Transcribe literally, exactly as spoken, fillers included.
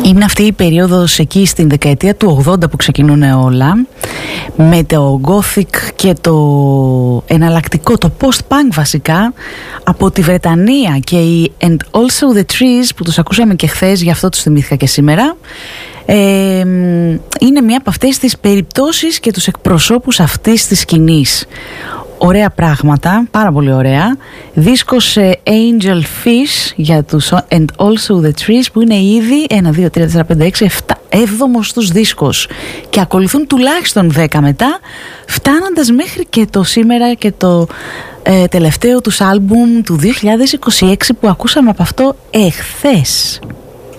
Είναι αυτή η περίοδος εκεί στην δεκαετία του ογδόντα που ξεκινούν όλα, με το gothic και το εναλλακτικό, το post-punk βασικά, από τη Βρετανία, και η And Also The Trees που τους ακούσαμε και χθες, γι' αυτό τους θυμήθηκα και σήμερα. Ε, είναι μία από αυτές τις περιπτώσεις και τους εκπροσώπους αυτής της σκηνής. Ωραία πράγματα, πάρα πολύ ωραία. Δίσκος Angel Fish για τους And Also The Trees, που είναι ήδη ένα, δύο, τρία, τέσσερα, πέντε, έξι, επτά, έβδομος τους δίσκος, και ακολουθούν τουλάχιστον δέκα μετά, φτάνοντας μέχρι και το σήμερα και το ε, τελευταίο τους άλμπουμ του δύο χιλιάδες είκοσι έξι που ακούσαμε από αυτό εχθές.